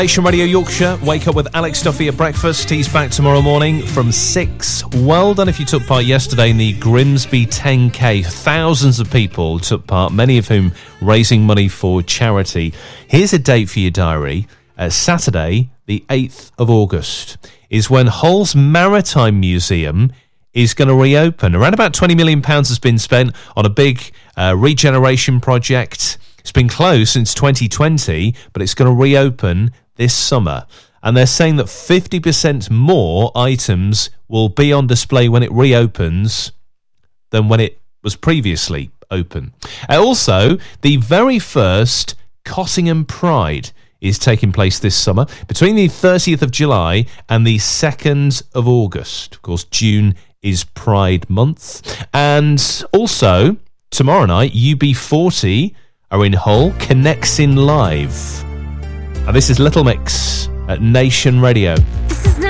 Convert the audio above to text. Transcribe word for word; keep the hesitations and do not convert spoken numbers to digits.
Nation Radio Yorkshire, wake up with Alex Duffy at breakfast. He's back tomorrow morning from six. Well done if you took part yesterday in the Grimsby ten K. Thousands of people took part, many of whom raising money for charity. Here's a date for your diary. Uh, Saturday, the eighth of August, is when Hull's Maritime Museum is going to reopen. Around about twenty million pounds has been spent on a big uh, regeneration project. It's been closed since twenty twenty, but it's going to reopen this summer. And they're saying that fifty percent more items will be on display when it reopens than when it was previously open. Uh, also, the very first Cottingham Pride is taking place this summer between the thirtieth of July and the second of August. Of course, June is Pride Month. And also, tomorrow night, U B forty are in Hull, Connexin Live. And this is Little Mix at Nation Radio. This is